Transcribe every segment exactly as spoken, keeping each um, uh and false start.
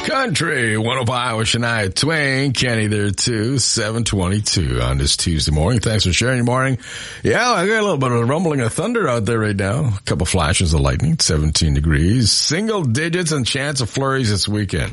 Country one oh five with Shania Twain. Kenny there too. seven twenty-two on this Tuesday morning. Thanks for sharing your morning. Yeah, I got a little bit of rumbling of thunder out there right now. A couple flashes of lightning. seventeen degrees. Single digits and chance of flurries this weekend.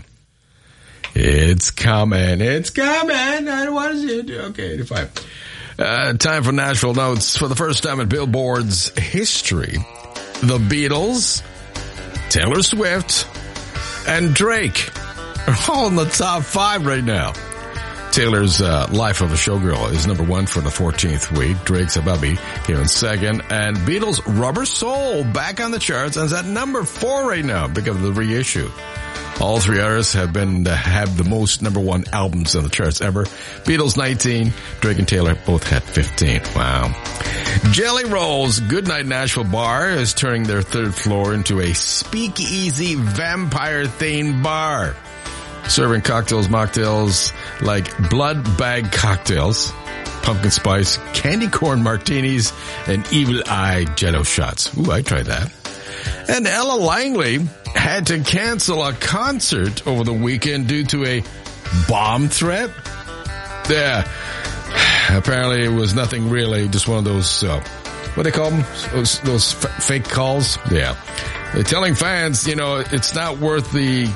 It's coming. It's coming. What is it? Okay, eighty-five. Uh, time for Nashville Notes. For the first time in Billboard's history, the Beatles, Taylor Swift, and Drake are all in the top five right now. Taylor's uh, Life of a Showgirl is number one for the fourteenth week. Drake's Abubby came in second. And Beatles' Rubber Soul back on the charts and is at number four right now because of the reissue. All three artists have been uh, have the most number one albums on the charts ever. Beatles nineteen, Drake and Taylor both had fifteen. Wow. Jelly Roll's Goodnight Nashville Bar is turning their third floor into a speakeasy vampire-themed bar. Serving cocktails, mocktails like blood bag cocktails, pumpkin spice, candy corn martinis, and evil eye jello shots. Ooh, I tried that. And Ella Langley had to cancel a concert over the weekend due to a bomb threat. Yeah, apparently it was nothing really, just one of those, uh, what do they call them? Those, those f- fake calls? Yeah. They're telling fans, you know, it's not worth the,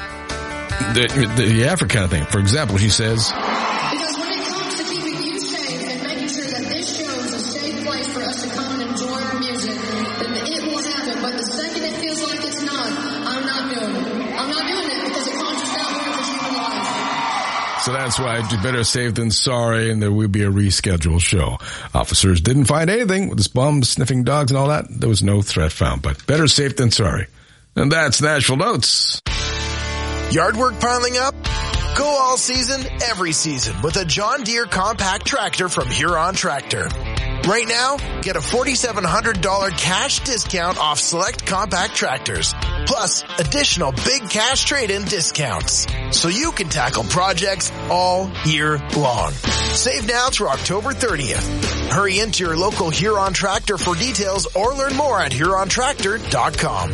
the, the, the effort kind of thing. For example, she says, because when it comes to keeping you safe and making sure that this show is a safe place for us to come and enjoy our music, then it will happen. But the second it feels like it's not, I'm not doing it. I'm not doing it because it costs us that worth of human life. So that's why it's better safe than sorry, and there will be a rescheduled show. Officers didn't find anything with this bum sniffing dogs and all that. There was no threat found, but better safe than sorry. And that's Nashville Notes. Yard work piling up? Go all season, every season with a John Deere compact tractor from Huron Tractor. Right now, get a four thousand seven hundred dollars cash discount off select compact tractors, plus additional big cash trade-in discounts, so you can tackle projects all year long. Save now through October thirtieth. Hurry into your local Huron Tractor for details or learn more at huron tractor dot com.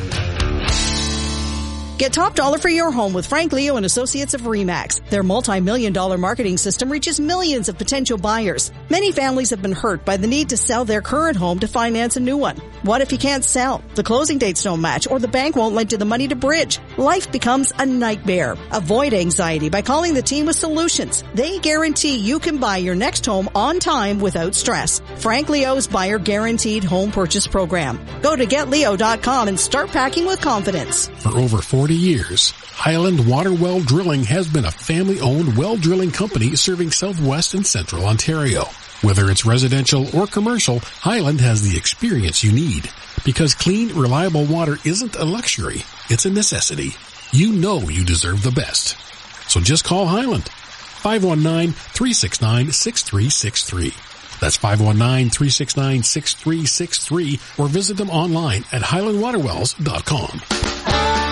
Get top dollar for your home with Frank Leo and Associates of RE/MAX. Their multi-million dollar marketing system reaches millions of potential buyers. Many families have been hurt by the need to sell their current home to finance a new one. What if you can't sell? The closing dates don't match or the bank won't lend you the money to bridge. Life becomes a nightmare. Avoid anxiety by calling the team with solutions. They guarantee you can buy your next home on time without stress. Frank Leo's Buyer Guaranteed Home Purchase Program. Go to get leo dot com and start packing with confidence. For over forty years, Highland Water Well Drilling has been a family-owned well drilling company serving southwest and central Ontario. Whether it's residential or commercial, Highland has the experience you need. Because clean, reliable water isn't a luxury, it's a necessity. You know you deserve the best. So just call Highland. five one nine, three six nine, six three six three. That's five one nine, three six nine, six three six three, or visit them online at highland water wells dot com.